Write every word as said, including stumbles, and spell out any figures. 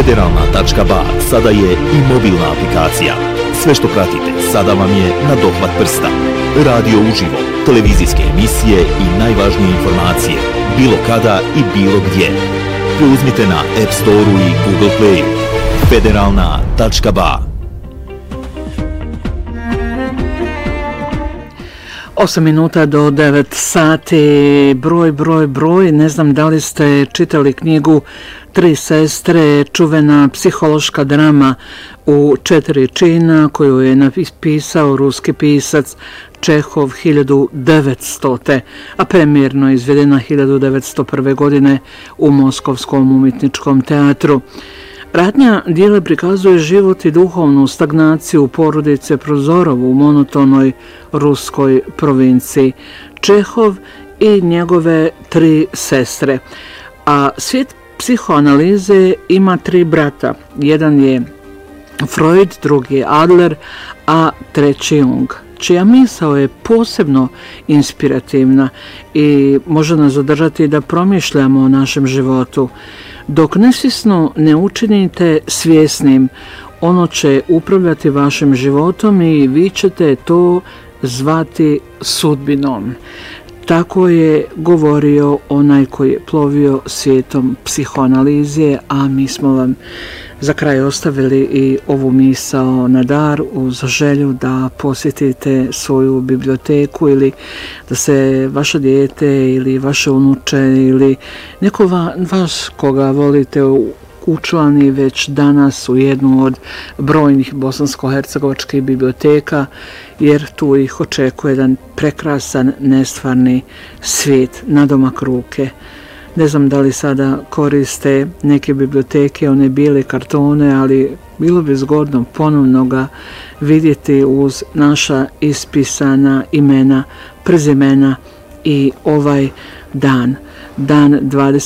Federalna tačka ba sada je i mobilna aplikacija. Sve što pratite sada vam je na dohvat prsta. Radio uživo, televizijske emisije i najvažnije informacije, bilo kada i bilo gdje. Preuzmite na App Store-u i Google Play-u. Federalna tačka ba. Osam minuta do devet sati, broj, broj, broj, ne znam da li ste čitali knjigu Tri sestre, čuvena psihološka drama u četiri čina koju je napisao ruski pisac Čehov hiljadu devetstote. a premijerno izvedena hiljadu devetsto prve. godine u Moskovskom umjetničkom teatru. Radnja dijela prikazuje život i duhovnu stagnaciju porodice Prozorov u monotonoj ruskoj provinciji. Čehov i njegove tri sestre. A svijet psihoanalize ima tri brata. Jedan je Freud, drugi je Adler, a treći Jung, čija misao je posebno inspirativna i može nas zadržati da promišljamo o našem životu. Dok nesvjesno ne učinite svjesnim, ono će upravljati vašim životom i vi ćete to zvati sudbinom. Tako je govorio onaj koji je plovio svijetom psihoanalize, a mi smo vam za kraj ostavili i ovu misao na dar uz želju da posjetite svoju biblioteku ili da se vaše dijete ili vaše unuče ili neko va, vas koga volite učlani već danas u jednu od brojnih bosansko-hercegovačkih biblioteka, jer tu ih očekuje jedan prekrasan, nestvarni svijet nadomak ruke. Ne znam da li sada koriste neke biblioteke, one bijele kartone, ali bilo bi zgodno ponovno ga vidjeti uz naša ispisana imena, prezimena i ovaj dan, dan dvadeset